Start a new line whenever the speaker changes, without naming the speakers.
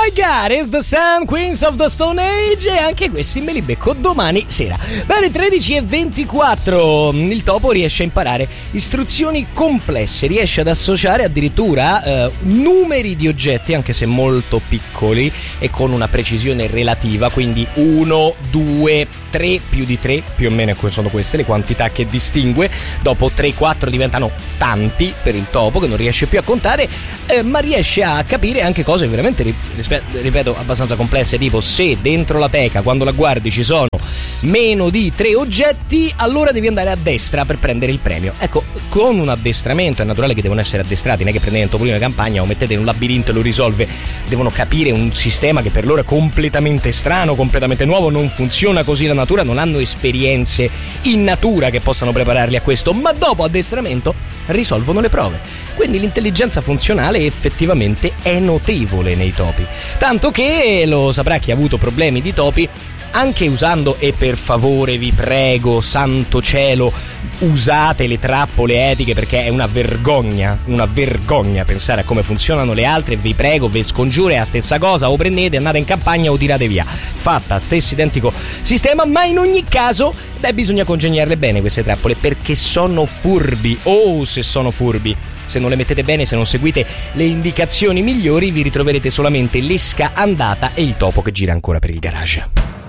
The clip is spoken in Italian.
my God, it's the Sun, Queens of the Stone Age, e anche questi me li becco domani sera. Bene, 13:24. Il topo riesce a imparare istruzioni complesse, riesce ad associare addirittura numeri di oggetti, anche se molto piccoli e con una precisione relativa, quindi 1, 2, 3, più di 3, più o meno sono queste le quantità che distingue. Dopo 3, 4 diventano tanti per il topo, che non riesce più a contare, ma riesce a capire anche cose veramente, ripeto, abbastanza complesse, tipo se dentro la teca, quando la guardi, ci sono meno di 3 oggetti, allora devi andare a destra per prendere il premio. Ecco, con un addestramento è naturale che devono essere addestrati, non è che prendete un topolino di campagna o mettete in un labirinto e lo risolve. Devono capire un sistema che per loro è completamente strano, completamente nuovo, non funziona così la natura, non hanno esperienze in natura che possano prepararli a questo, ma dopo addestramento risolvono le prove. Quindi l'intelligenza funzionale effettivamente è notevole nei topi, tanto che lo saprà chi ha avuto problemi di topi, anche usando, e per favore vi prego, santo cielo, usate le trappole etiche, perché è una vergogna pensare a come funzionano le altre. Vi prego, vi scongiuro, è la stessa cosa, o prendete, andate in campagna o tirate via, fatta stesso identico sistema, ma in ogni caso bisogna congegnarle bene queste trappole, perché sono furbi. Se sono furbi, se non le mettete bene, se non seguite le indicazioni migliori, vi ritroverete solamente l'esca andata e il topo che gira ancora per il garage.